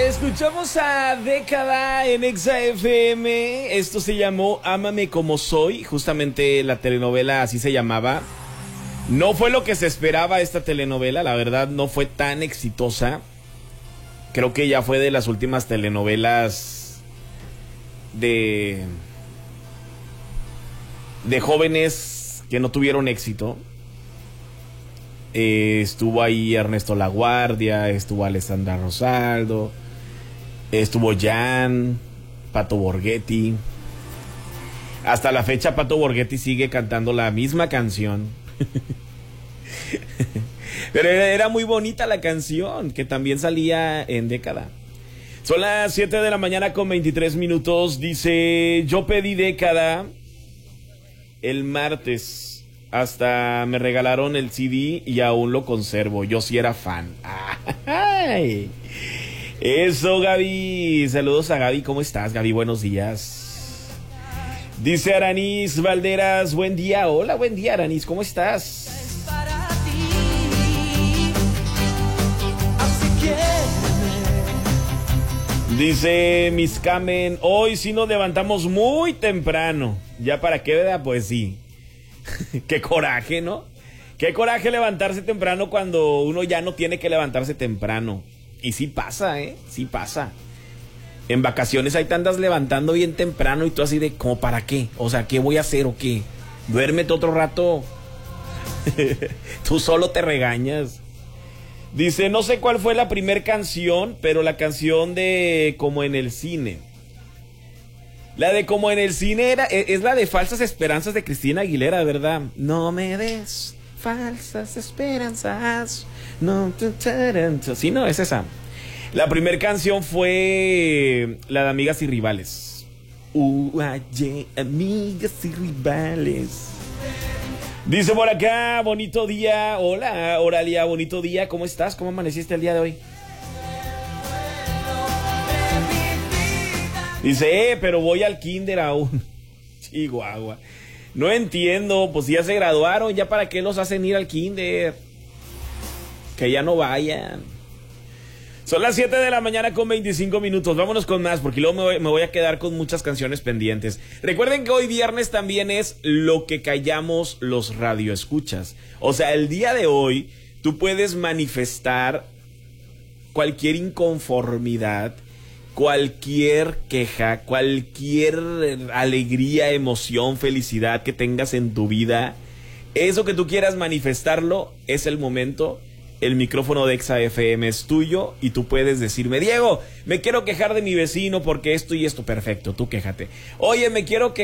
Escuchamos a Década en Exa FM. Esto se llamó Ámame como soy. Justamente la telenovela así se llamaba. No fue lo que se esperaba esta telenovela. La verdad no fue tan exitosa. Creo que ya fue de las últimas telenovelas de jóvenes que no tuvieron éxito. Estuvo ahí Ernesto Laguardia, estuvo Alessandra Rosaldo, estuvo Jan, Pato Borghetti. Hasta la fecha Pato Borghetti sigue cantando la misma canción. Pero era muy bonita la canción, que también salía en Década. Son las 7 de la mañana con 23 minutos. Dice, yo pedí Década el martes. Hasta me regalaron el CD y aún lo conservo. Yo sí era fan. ¡Ay! Eso, Gaby. Saludos a Gaby. ¿Cómo estás, Gaby? Buenos días. Dice Aranis Valderas. Buen día. Hola, buen día, Aranis. ¿Cómo estás? Es para ti. Así que dice Miss Kamen. Hoy sí nos levantamos muy temprano. ¿Ya para qué, verdad? Pues sí. Qué coraje, ¿no? Qué coraje levantarse temprano cuando uno ya no tiene que levantarse temprano. Y sí pasa, sí pasa. En vacaciones ahí te andas levantando bien temprano y tú así de, ¿como para qué? O sea, ¿qué voy a hacer o qué? Duérmete otro rato. Tú solo te regañas. Dice, no sé cuál fue la primer canción, pero la canción de Como en el cine. La de Como en el cine es la de Falsas Esperanzas de Cristina Aguilera, ¿verdad? No me des falsas esperanzas. No. Sí, no, es esa. La primera canción fue la de Amigas y Rivales. Amigas y Rivales. Dice por acá, bonito día. Hola, Oralia, bonito día. ¿Cómo estás? ¿Cómo amaneciste el día de hoy? Dice, pero voy al kinder aún. Chihuahua. No entiendo, pues ya se graduaron, ¿ya para qué los hacen ir al kinder? Que ya no vayan. Son las 7 de la mañana con 25 minutos. Vámonos con más, porque luego me voy a quedar con muchas canciones pendientes. Recuerden que hoy viernes también es Lo que callamos los radioescuchas. O sea, el día de hoy tú puedes manifestar cualquier inconformidad, cualquier queja, cualquier alegría, emoción, felicidad que tengas en tu vida. Eso que tú quieras manifestarlo, es el momento. El micrófono de Exa FM es tuyo y tú puedes decirme, Diego, me quiero quejar de mi vecino porque esto y esto. Perfecto, tú quéjate. Oye, me quiero quejar